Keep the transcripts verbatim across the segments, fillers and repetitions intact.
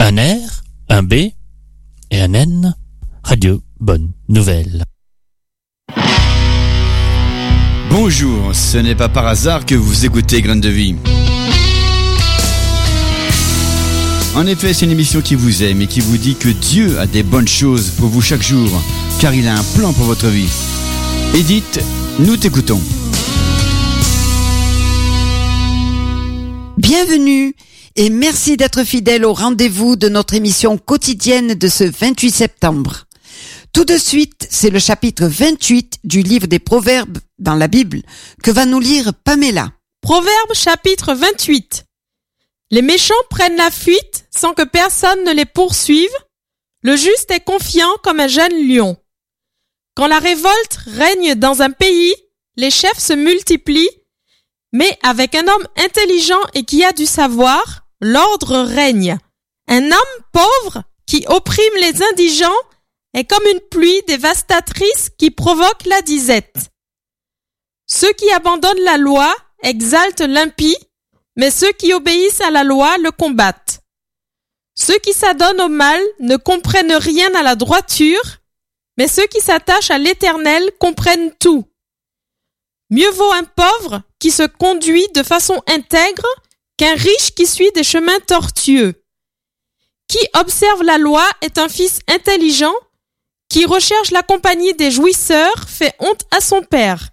Un R, un B et un N. Radio Bonne Nouvelle. Bonjour, ce n'est pas par hasard que vous écoutez Graines de Vie. En effet, c'est une émission qui vous aime et qui vous dit que Dieu a des bonnes choses pour vous chaque jour, car il a un plan pour votre vie. Edith, nous t'écoutons. Bienvenue et merci d'être fidèle au rendez-vous de notre émission quotidienne de ce vingt-huit septembre. Tout de suite, c'est le chapitre vingt-huit du livre des Proverbes dans la Bible que va nous lire Pamela. Proverbes chapitre vingt-huit. Les méchants prennent la fuite sans que personne ne les poursuive. Le juste est confiant comme un jeune lion. Quand la révolte règne dans un pays, les chefs se multiplient, mais avec un homme intelligent et qui a du savoir, l'ordre règne. Un homme pauvre qui opprime les indigents est comme une pluie dévastatrice qui provoque la disette. Ceux qui abandonnent la loi exaltent l'impie, mais ceux qui obéissent à la loi le combattent. Ceux qui s'adonnent au mal ne comprennent rien à la droiture, mais ceux qui s'attachent à l'Éternel comprennent tout. Mieux vaut un pauvre qui se conduit de façon intègre qu'un riche qui suit des chemins tortueux. Qui observe la loi est un fils intelligent, qui recherche la compagnie des jouisseurs fait honte à son père.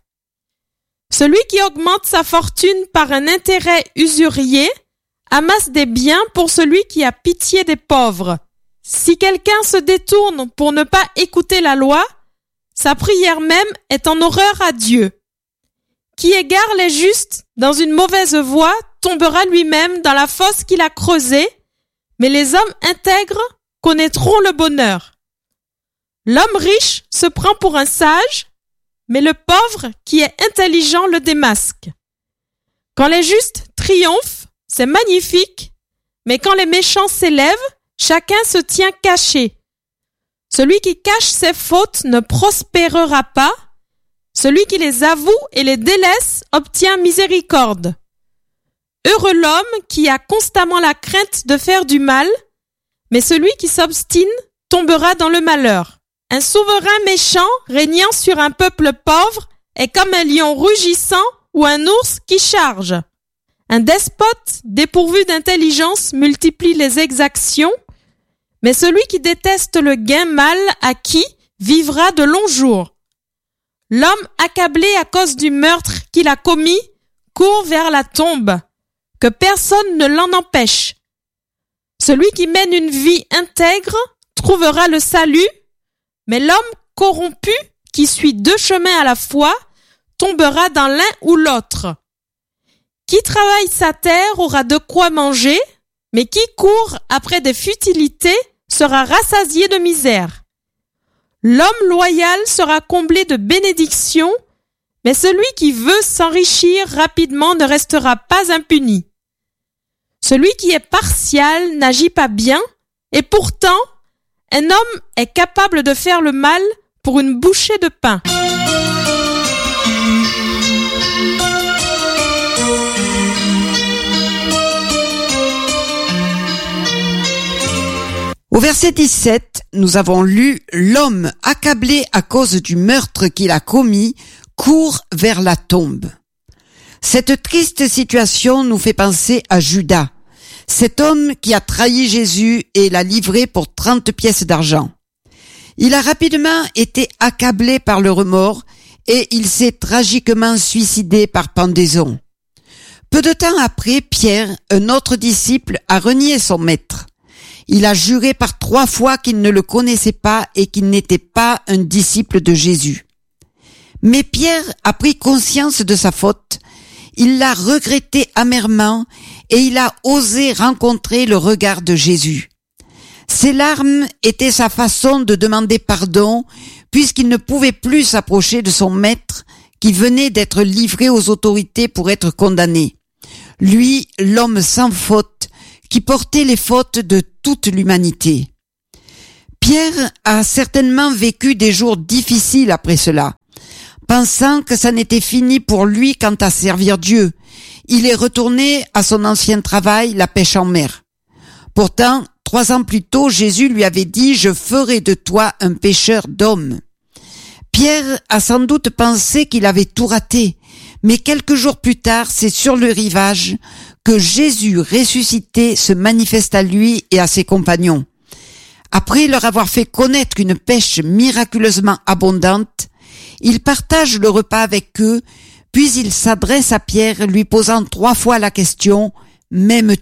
Celui qui augmente sa fortune par un intérêt usurier amasse des biens pour celui qui a pitié des pauvres. Si quelqu'un se détourne pour ne pas écouter la loi, sa prière même est en horreur à Dieu. Qui égare les justes dans une mauvaise voie tombera lui-même dans la fosse qu'il a creusée, mais les hommes intègres connaîtront le bonheur. L'homme riche se prend pour un sage, mais le pauvre qui est intelligent le démasque. Quand les justes triomphent, c'est magnifique, mais quand les méchants s'élèvent, chacun se tient caché. Celui qui cache ses fautes ne prospérera pas, celui qui les avoue et les délaisse obtient miséricorde. Heureux l'homme qui a constamment la crainte de faire du mal, mais celui qui s'obstine tombera dans le malheur. Un souverain méchant régnant sur un peuple pauvre est comme un lion rugissant ou un ours qui charge. Un despote dépourvu d'intelligence multiplie les exactions, mais celui qui déteste le gain mal acquis vivra de longs jours. L'homme accablé à cause du meurtre qu'il a commis court vers la tombe, que personne ne l'en empêche. Celui qui mène une vie intègre trouvera le salut, mais l'homme corrompu qui suit deux chemins à la fois tombera dans l'un ou l'autre. Qui travaille sa terre aura de quoi manger, mais qui court après des futilités sera rassasié de misère. L'homme loyal sera comblé de bénédictions, mais celui qui veut s'enrichir rapidement ne restera pas impuni. Celui qui est partial n'agit pas bien, et pourtant, un homme est capable de faire le mal pour une bouchée de pain. Au verset dix-sept, nous avons lu « L'homme accablé à cause du meurtre qu'il a commis court vers la tombe ». Cette triste situation nous fait penser à Judas, cet homme qui a trahi Jésus et l'a livré pour trente pièces d'argent. Il a rapidement été accablé par le remords et il s'est tragiquement suicidé par pendaison. Peu de temps après, Pierre, un autre disciple, a renié son maître. Il a juré par trois fois qu'il ne le connaissait pas et qu'il n'était pas un disciple de Jésus. Mais Pierre a pris conscience de sa faute, il l'a regretté amèrement et il a osé rencontrer le regard de Jésus. Ses larmes étaient sa façon de demander pardon puisqu'il ne pouvait plus s'approcher de son maître qui venait d'être livré aux autorités pour être condamné. Lui, l'homme sans faute, qui portait les fautes de toute l'humanité. Pierre a certainement vécu des jours difficiles après cela. Pensant que ça n'était fini pour lui quant à servir Dieu, il est retourné à son ancien travail, la pêche en mer. Pourtant, trois ans plus tôt, Jésus lui avait dit « Je ferai de toi un pêcheur d'hommes ». Pierre a sans doute pensé qu'il avait tout raté, mais quelques jours plus tard, c'est sur le rivage que Jésus ressuscité se manifeste à lui et à ses compagnons. Après leur avoir fait connaître une pêche miraculeusement abondante, il partage le repas avec eux, puis il s'adresse à Pierre, lui posant trois fois la question « M'aimes-tu »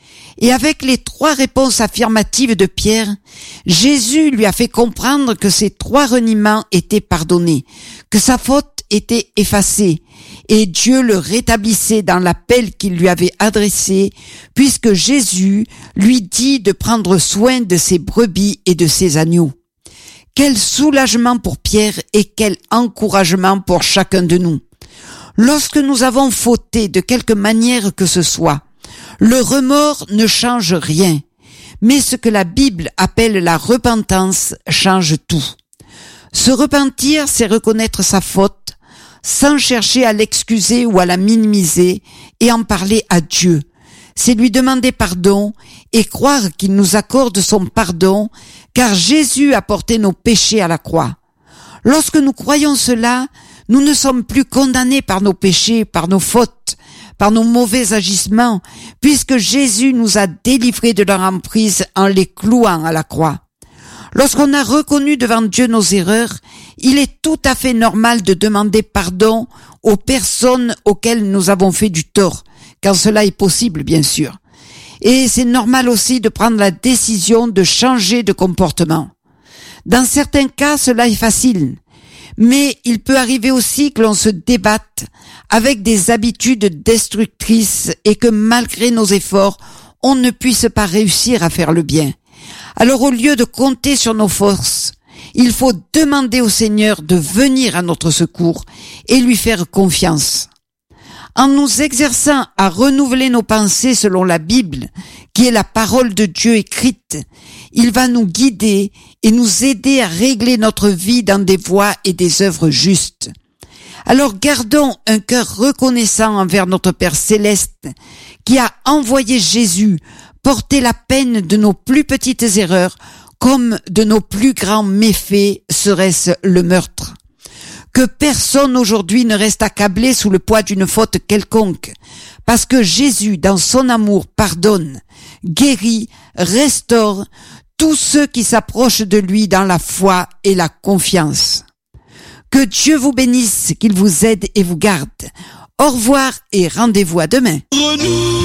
Et avec les trois réponses affirmatives de Pierre, Jésus lui a fait comprendre que ses trois reniements étaient pardonnés, que sa faute était effacée, et Dieu le rétablissait dans l'appel qu'il lui avait adressé, puisque Jésus lui dit de prendre soin de ses brebis et de ses agneaux. Quel soulagement pour Pierre et quel encouragement pour chacun de nous. Lorsque nous avons fauté de quelque manière que ce soit, le remords ne change rien, mais ce que la Bible appelle la repentance change tout. Se repentir, c'est reconnaître sa faute, sans chercher à l'excuser ou à la minimiser, et en parler à Dieu. C'est lui demander pardon et croire qu'il nous accorde son pardon, car Jésus a porté nos péchés à la croix. Lorsque nous croyons cela, nous ne sommes plus condamnés par nos péchés, par nos fautes, par nos mauvais agissements, puisque Jésus nous a délivrés de leur emprise en les clouant à la croix. Lorsqu'on a reconnu devant Dieu nos erreurs, il est tout à fait normal de demander pardon aux personnes auxquelles nous avons fait du tort, quand cela est possible, bien sûr. Et c'est normal aussi de prendre la décision de changer de comportement. Dans certains cas, cela est facile. Mais il peut arriver aussi que l'on se débatte avec des habitudes destructrices et que malgré nos efforts, on ne puisse pas réussir à faire le bien. Alors au lieu de compter sur nos forces, il faut demander au Seigneur de venir à notre secours et lui faire confiance. En nous exerçant à renouveler nos pensées selon la Bible, qui est la parole de Dieu écrite, il va nous guider et nous aider à régler notre vie dans des voies et des œuvres justes. Alors gardons un cœur reconnaissant envers notre Père Céleste, qui a envoyé Jésus porter la peine de nos plus petites erreurs, comme de nos plus grands méfaits, serait-ce le meurtre. Que personne aujourd'hui ne reste accablé sous le poids d'une faute quelconque, parce que Jésus, dans son amour, pardonne, guérit, restaure tous ceux qui s'approchent de lui dans la foi et la confiance. Que Dieu vous bénisse, qu'il vous aide et vous garde. Au revoir et rendez-vous à demain.